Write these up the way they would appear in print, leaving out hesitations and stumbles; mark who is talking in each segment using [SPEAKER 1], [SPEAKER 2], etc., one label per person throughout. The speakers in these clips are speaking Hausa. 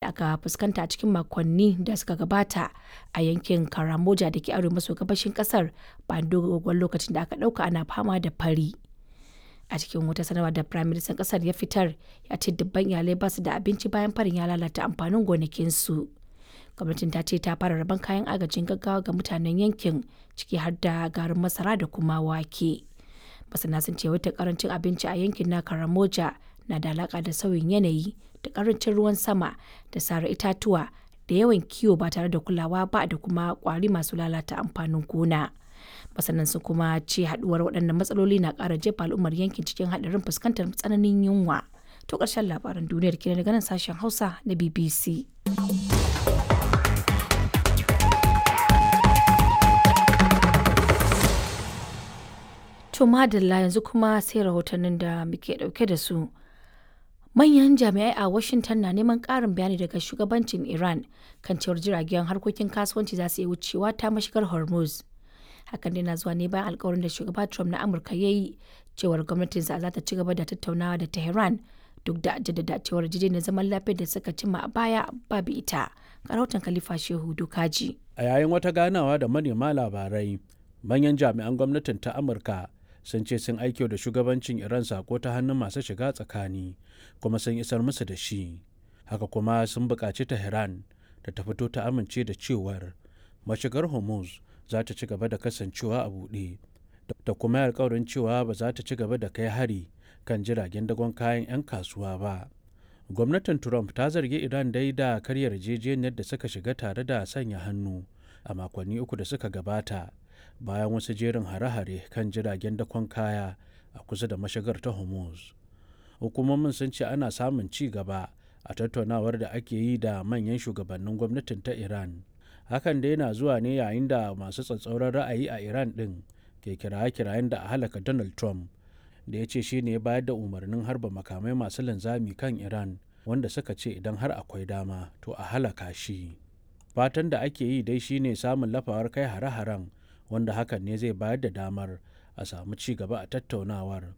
[SPEAKER 1] aka fuskanta a cikin makonni da suka gabata a yankin Karamoja da ke arewa maso gabashin kasar bayan dogon lokacin da aka ɗauka ana fama da fari. A cikin wata sanarwa da Firaministan kasar ya fitar, ya ce dubban iyalai ba su da abinci bayan farin ya lalata amfanin gonakinsu. Gwamnatin ta ce ta fara rabon kayan agajin gaggawa ga mutanen yankin, ciki har da garin masara da kuma wake. Masana sun ce wata karancin abinci a yankin na Karamoja na da alaka da sauyin yanayi da karancin ruwan sama da sare itatuwa da yawan kiwo ba tare da kulawa ba da kuma kwari masu lalata amfanin gona. Masanan sun kuma ce haduwar waɗannan matsaloli na ƙara jefa al'ummar yankin cikin haɗarin fuskantar tsananin yunwa. To ƙarshen labaran duniyar kenan daga nan sashen Hausa na BBC. To madalla yanzu kuma sai rahotannin da muke ɗauke da su. Manyan jami'ai a Washington na neman ƙarin bayani daga shugabancin Iran kan cewar jiragen harkokin kasuwanci za su iya wucewa ta mashigar Hormuz. Hakan dai na zuwa ne bayan alkawarin da shugaba Trump na Amurka ya yi cewar gwamnatinsa za ta ci gaba da tattaunawa da Tehran duk da jaddada cewar na zaman lafiyar da suka cimma a baya babu ita. Ga rahoton Khalifa Shehu Dukaji.
[SPEAKER 2] A yayin wata ganawa da manema labarai, manyan jami'an gwamnatin ta Amurka sun ce sun aiki da shugabancin Iran sako ta hannun masu shiga tsakani kuma sun isar musu da shi. Haka kuma sun buƙaci Tehran da ta fito ta amince da cewar mashigar Hormuz za ta ci gaba da kasancewa a buɗe da kuma alkawarin cewa ba za ta ci gaba da kai hari kan jiragen dagon kayan 'yan kasuwa ba. Gwamnatin Trump ta zargi Iran dai da karya yarjejeniyar da suka shiga tare da sanya hannu a makonni uku da suka gabata bayan wasu jerin hare-hare kan jiragen dakon kaya a kusa da mashigar ta Hormuz. Hukumomin sun ce ana samun ci gaba a tattaunawar da ake yi da manyan shugabannin gwamnatin ta Iran. Hakan dai na zuwa ne yayin da masu tsatsauran ra'ayi a Iran ɗin ke kiraye-kirayen da a halaka Donald Trump, da ya ce shi ne ya bayar da umarnin harba makamai masu linzami kan Iran, wanda suka ce idan har akwai dama to a halaka shi. Fatan da ake yi dai shine samun lafawar kai hare-haren, wanda hakan ne zai bayar da damar a samu ci gaba a tattaunawar.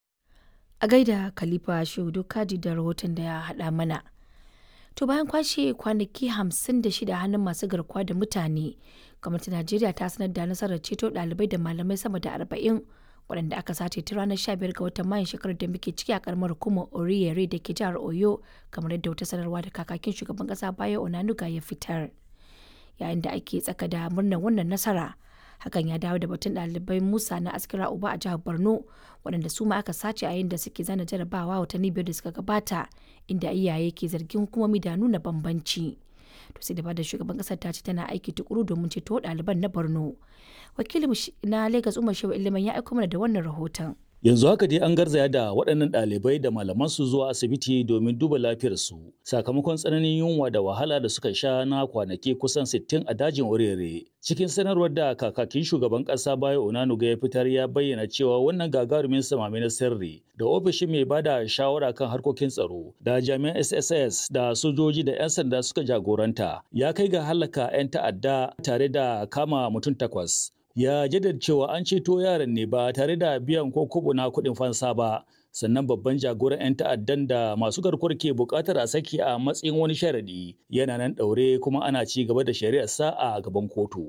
[SPEAKER 1] A gaida Khalifa Shehu Dukaji da rahoton da ya haɗa mana. To bayan kwashe kwanaki 56 hannun masu garkuwa da mutane, gwamnatin Najeriya ta sanar da nasarar ceto ɗalibai da malamai sama da 40 waɗanda aka sace ta ranar 15 ga watan Mayun shekarar da muke ciki a karamar hukumar Oriyere da ke jihar Oyo, kamar yadda wata sanarwa da kakakin shugaban ƙasa Bayo Onanuga ya fitar. Yayin da ake tsaka da murnar wannan nasara, hakan ya dawo da batun ɗalibai Musa na Askira Uba a jihar Borno waɗanda su ma aka sace a yayin da suke zana jarabawa watanni 5 da suka gabata, inda iyaye ke zargin hukumomi da nuna bambanci. To sai da bada shugaban ƙasar ta ce tana aiki tukuru domin ceto ɗaliban na Borno. Wakilin na Lagos Umar Shehu Iliman ya aiko mana da wannan rahoton.
[SPEAKER 3] Yanzu haka dai an garzaya da waɗannan ɗalibai da malamansu zuwa asibiti domin duba lafiyarsu sakamakon tsananin yunwa da wahala da suka sha na kwanaki kusan 60 a dajin Orere. Cikin sanarwar da kakakin shugaban ƙasa Bayo Onanuga ya fitar ya bayyana cewa wannan gagarumin samame na sirri da ofishin mai bada shawara kan harkokin tsaro da jami'an SSS da sojoji da 'yan sanda suka jagoranta ya kai ga halaka 'yan ta'adda tare da kama mutum 8. Ya jaddada cewa an ceto yaran ne ba tare da biyan ko kobo na kuɗin fansa ba, sannan babban jagoran 'yan ta'addan da masu garkuwar ke buƙatar a saki a matsayin wani sharadi yana nan ɗaure kuma ana ci gaba da shari'ar sa a gaban kotu.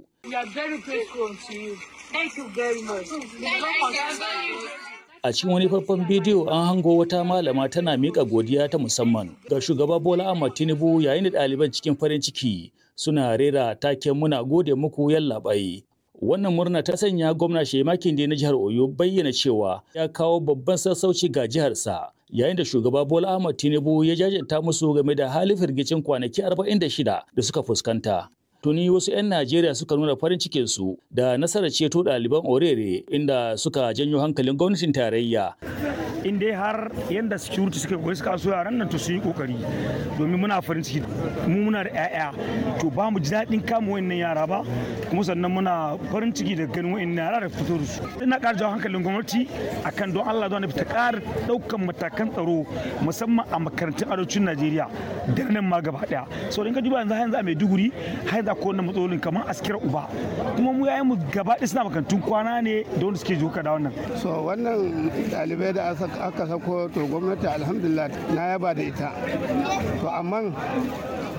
[SPEAKER 3] A cikin wani faifan bidiyo an hango wata malama tana miƙa godiya ta musamman ga shugaba Bola Ahmed Tinubu yayin da ɗaliban cikin farin ciki suna rera taken muna gode muku yallaɓai. Wannan murna ta sanya gwamna Shehi Makinde na jihar Oyo bayyana cewa ya kawo babban sassauci ga jiharsa yayin da shugaba Bola Ahmed Tinubu ya jajanta musu game da halin firgicin kwanaki 46 da suka fuskanta. Tuni wasu 'yan Najeriya suka nuna farin cikinsu da nasarar ceto ɗaliban Orere inda suka janyo hankalin gwamnatin tarayya.
[SPEAKER 4] In dai har yanda security suka koyi suka so yaran nan to su yi kokari domin muna farin ciki mu muna da 'ya'ya to ba mu ji daɗin kama wayannan yara ba kuma sannan muna farin ciki da ganin wayannan yara da fito da su. Ina ƙara jawo hankalin gwamnati akan don Allah don ta ƙara ɗaukan matakan tsaro musamman a makarantun arewacin Najeriya da nan ma gaba ɗaya. So in ka duba yanzu a Maiduguri har da ko wannan matsalolin kamar Askira Uba kuma mu yayin mu gaba ɗaya suna makarantun kwana ne da wanda suke joka da wannan.
[SPEAKER 5] So wannan ɗalibai da aka sako to gwamnati alhamdulillah na yaba da ita to amma